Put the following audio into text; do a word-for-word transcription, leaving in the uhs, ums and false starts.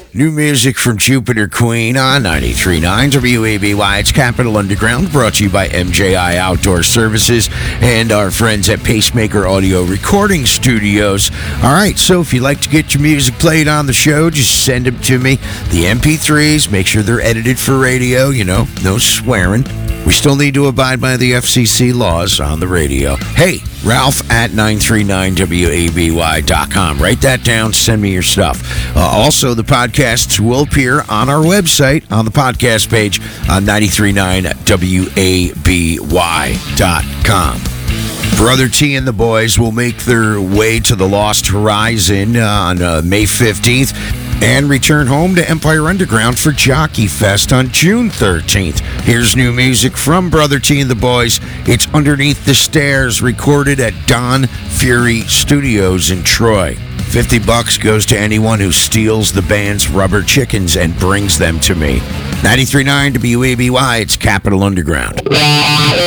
New music from Jupiter Queen on ninety-three point nine W A B Y. It's Capital Underground, brought to you by M J I Outdoor Services and our friends at Pacemaker Audio Recording Studios. All right, so if you'd like to get your music played on the show, just send them to me. The M P threes, make sure they're edited for radio, you know, no swearing. We still need to abide by the F C C laws on the radio. Hey, Ralph at nine three nine W A B Y dot com. Write that down. Send me your stuff. Uh, also, the podcasts will appear on our website on the podcast page on nine three nine W A B Y dot com. Brother T and the boys will make their way to the Lost Horizon uh, on uh, May fifteenth and return home to Empire Underground for Jockey Fest on June thirteenth. Here's new music from Brother T and the boys. It's Underneath the Stairs, recorded at Don Fury Studios in Troy. fifty bucks goes to anyone who steals the band's rubber chickens and brings them to me. ninety-three point nine W A B Y, it's Capital Underground.